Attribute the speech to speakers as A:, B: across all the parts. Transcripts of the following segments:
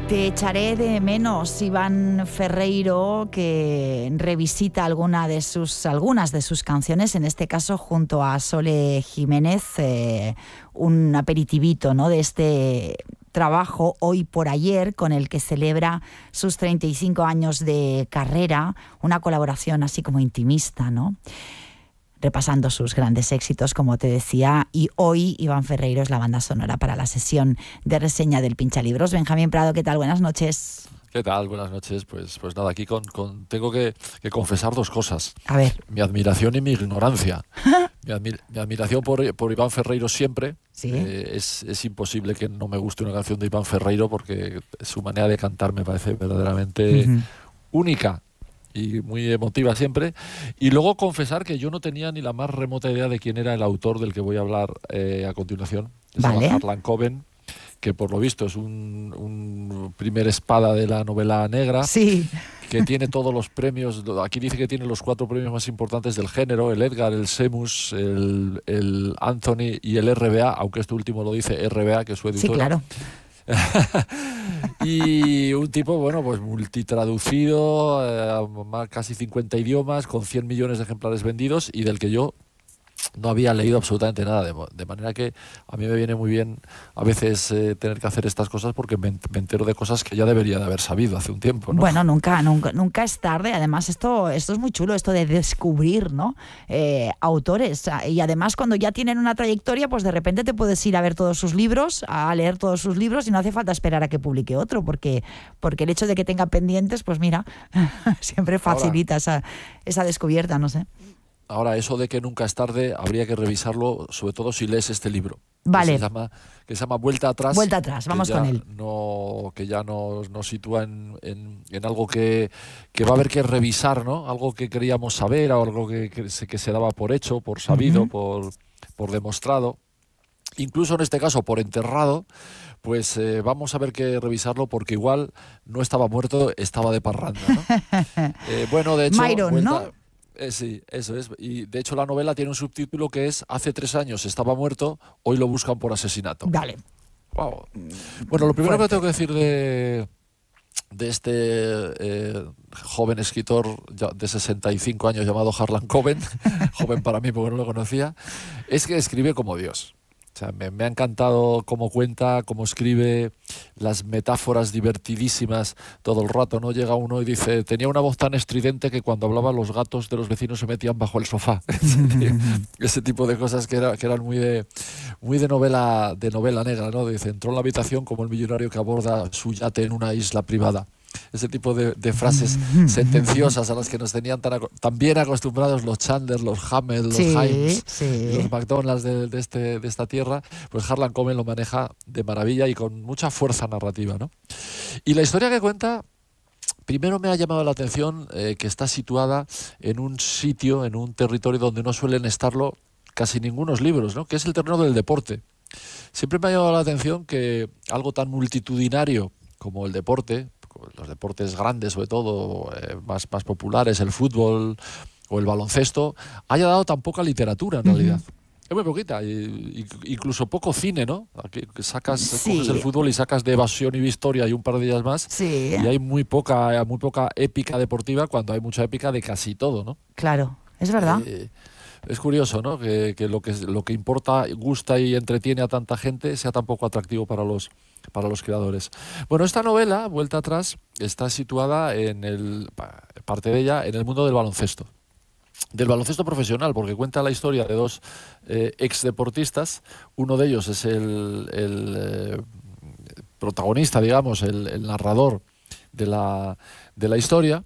A: Te echaré de menos, Iván Ferreiro, que revisita algunas de sus canciones, en este caso junto a Sole Jiménez, un aperitivito, ¿no?, de este trabajo Hoy por Ayer, con el que celebra sus 35 años de carrera, una colaboración así como intimista, ¿no?, repasando sus grandes éxitos, como te decía, y hoy Iván Ferreiro es la banda sonora para la sesión de reseña del Pinchalibros. Benjamín Prado, ¿qué tal? Buenas noches.
B: ¿Qué tal? Buenas noches. Pues nada, aquí tengo que confesar dos cosas.
A: A ver.
B: Mi admiración y mi ignorancia. Mi admiración por Iván Ferreiro siempre.
A: ¿Sí?
B: Es imposible que no me guste una canción de Iván Ferreiro porque su manera de cantar me parece verdaderamente única y muy emotiva siempre. Y luego confesar que yo no tenía ni la más remota idea de quién era el autor del que voy a hablar a continuación. Se llama Harlan Coben, que por lo visto es un primer espada de la novela negra.
A: Sí.
B: Que tiene todos los premios. Aquí dice que tiene los 4 premios más importantes del género: el Edgar, el Seamus, el Anthony y el RBA, aunque este último lo dice RBA, que es su editora.
A: Sí, claro.
B: Y un tipo, bueno, pues multitraducido, casi 50 idiomas, con 100 millones de ejemplares vendidos, y del que yo no había leído absolutamente nada, de manera que a mí me viene muy bien a veces tener que hacer estas cosas, porque me entero de cosas que ya debería de haber sabido hace un tiempo, ¿no?
A: Bueno, nunca es tarde. Además, esto es muy chulo, esto de descubrir, ¿no?, autores. Y además, cuando ya tienen una trayectoria, pues de repente te puedes ir a ver todos sus libros, a leer todos sus libros, y no hace falta esperar a que publique otro, porque el hecho de que tenga pendientes, pues mira, siempre facilita esa descubierta, no sé.
B: Ahora, eso de que nunca es tarde, habría que revisarlo, sobre todo si lees este libro.
A: Vale.
B: Que se llama Vuelta Atrás.
A: Vuelta Atrás, vamos con él.
B: Que ya nos sitúa en algo que va a haber que revisar, ¿no? Algo que queríamos saber, o algo que se daba por hecho, por sabido, por demostrado. Incluso en este caso, por enterrado. Pues vamos a ver que revisarlo, porque igual no estaba muerto, estaba de parranda, ¿no? Bueno, de hecho...
A: Myron, ¿no?
B: Sí, eso es. Y de hecho la novela tiene un subtítulo que es: Hace 3 años estaba muerto, hoy lo buscan por asesinato.
A: Vale.
B: Wow. Bueno, lo primero que tengo que decir de este joven escritor de 65 años llamado Harlan Coben, joven para mí porque no lo conocía, es que escribe como Dios. O sea, me ha encantado cómo cuenta, cómo escribe, las metáforas divertidísimas todo el rato, ¿no? Llega uno y dice: tenía una voz tan estridente que cuando hablaba los gatos de los vecinos se metían bajo el sofá. Ese tipo de cosas que eran muy de novela negra, ¿no? Dice: entró en la habitación como el millonario que aborda su yate en una isla privada. Ese tipo de frases sentenciosas a las que nos tenían tan bien acostumbrados los Chandler, los Hammer, los Himes, los McDonald's de esta tierra. Pues Harlan Coben lo maneja de maravilla y con mucha fuerza narrativa, ¿no? Y la historia que cuenta, primero me ha llamado la atención que está situada en un sitio, en un territorio donde no suelen estarlo casi ningunos libros, ¿no? Que es el terreno del deporte. Siempre me ha llamado la atención que algo tan multitudinario como el deporte, los deportes grandes sobre todo, más populares, el fútbol o el baloncesto, haya dado tan poca literatura en realidad. Es muy poquita, incluso poco cine, ¿no? Aquí coges el fútbol y sacas de Evasión y Victoria y un par de días más, y hay muy poca épica deportiva, cuando hay mucha épica de casi todo, ¿no?
A: Claro, es verdad.
B: Es curioso, ¿no? Que lo que importa, gusta y entretiene a tanta gente sea tan poco atractivo para los creadores. Bueno, esta novela, Vuelta Atrás, está situada parte de ella, en el mundo del baloncesto. Del baloncesto profesional, porque cuenta la historia de 2 exdeportistas. Uno de ellos es el protagonista, digamos, el narrador de la historia.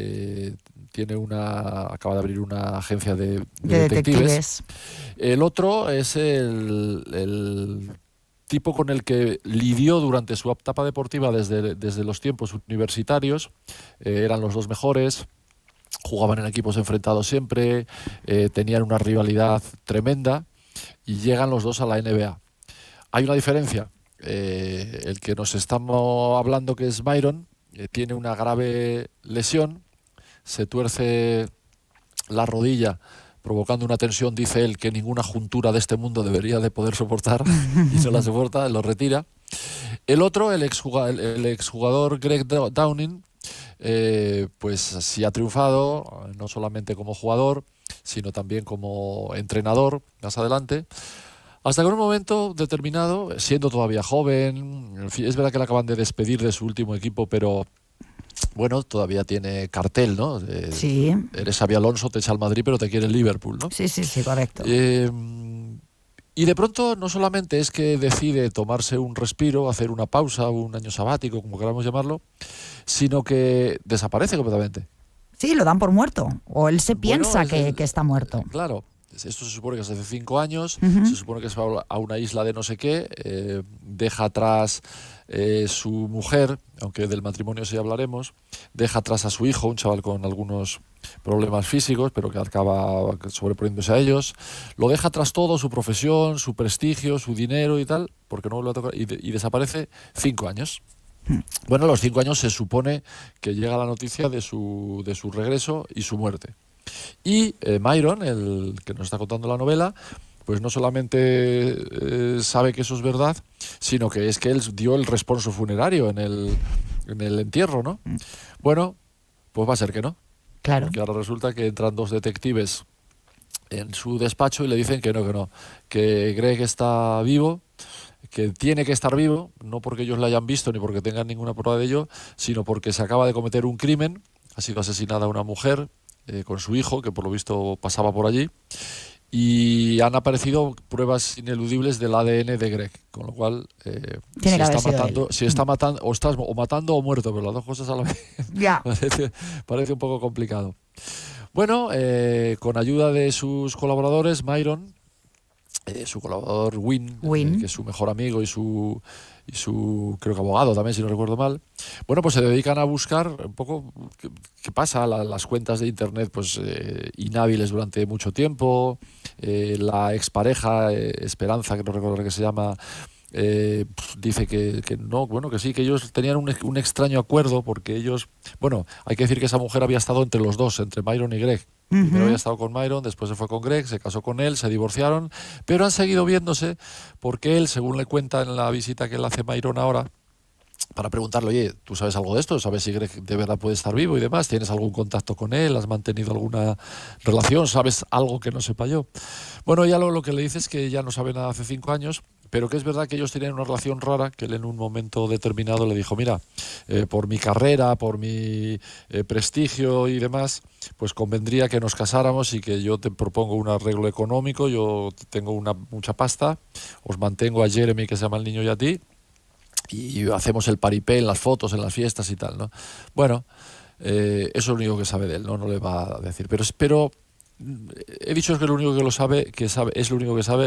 B: Acaba de abrir una agencia de detectives. El otro es el tipo con el que lidió durante su etapa deportiva desde los tiempos universitarios. Eran los 2 mejores, jugaban en equipos enfrentados siempre, tenían una rivalidad tremenda, y llegan los 2 a la NBA. Hay una diferencia. El que nos estamos hablando, que es Myron, tiene una grave lesión, se tuerce la rodilla, provocando una tensión, dice él, que ninguna juntura de este mundo debería de poder soportar, y no la soporta, lo retira. El otro, el exjugador Greg Downing, pues sí ha triunfado, no solamente como jugador, sino también como entrenador más adelante. Hasta que en un momento determinado, siendo todavía joven, en fin, es verdad que le acaban de despedir de su último equipo, pero bueno, todavía tiene cartel, ¿no?
A: Sí.
B: Eres Xabi Alonso, te echa al Madrid, pero te quiere el Liverpool, ¿no?
A: Sí, correcto.
B: Y de pronto no solamente es que decide tomarse un respiro, hacer una pausa, un año sabático, como queramos llamarlo, sino que desaparece completamente.
A: Sí, lo dan por muerto, o él se piensa que está muerto.
B: Claro. Esto se supone que es hace 5 años, se supone que se va a una isla de no sé qué, deja atrás su mujer, aunque del matrimonio sí hablaremos, deja atrás a su hijo, un chaval con algunos problemas físicos, pero que acaba sobreponiéndose a ellos, lo deja atrás todo, su profesión, su prestigio, su dinero y tal, porque no vuelve a tocar, y desaparece 5 años. Bueno, a los 5 años se supone que llega la noticia de su regreso y su muerte. Y Myron, el que nos está contando la novela, pues no solamente sabe que eso es verdad, sino que es que él dio el responso funerario en el entierro, ¿no? Bueno, pues va a ser que no.
A: Claro.
B: Porque ahora resulta que entran 2 detectives en su despacho y le dicen que no, que Greg está vivo, que tiene que estar vivo, no porque ellos lo hayan visto ni porque tengan ninguna prueba de ello, sino porque se acaba de cometer un crimen, ha sido asesinada una mujer con su hijo, que por lo visto pasaba por allí, y han aparecido pruebas ineludibles del ADN de Greg, con lo cual si está matando o matando o muerto, pero las dos cosas a la vez.
A: Ya.
B: Parece un poco complicado. Bueno, con ayuda de sus colaboradores, Myron, su colaborador Win, que es su mejor amigo y su creo que abogado también, si no recuerdo mal, bueno, pues se dedican a buscar un poco qué pasa, las cuentas de internet pues inhábiles durante mucho tiempo, la expareja Esperanza, que no recuerdo qué se llama, dice que no, bueno, que sí, que ellos tenían un extraño acuerdo, porque ellos, bueno, hay que decir que esa mujer había estado entre los dos, entre Myron y Greg. Primero había estado con Myron, después se fue con Greg, se casó con él, se divorciaron, pero han seguido viéndose porque él, según le cuenta en la visita que le hace Myron ahora, para preguntarle, oye, ¿tú sabes algo de esto? ¿Sabes si Greg de verdad puede estar vivo y demás? ¿Tienes algún contacto con él? ¿Has mantenido alguna relación? ¿Sabes algo que no sepa yo? Bueno, ella lo que le dice es que ella no sabe nada hace 5 años, pero que es verdad que ellos tenían una relación rara, que él en un momento determinado le dijo, mira, por mi carrera, por mi prestigio y demás, pues convendría que nos casáramos y que yo te propongo un arreglo económico, yo tengo mucha pasta, os mantengo a Jeremy, que se llama el niño, y a ti, y hacemos el paripé en las fotos, en las fiestas y tal, ¿no? Bueno, eso es lo único que sabe de él, no le va a decir, pero he dicho que lo único que es lo único que sabe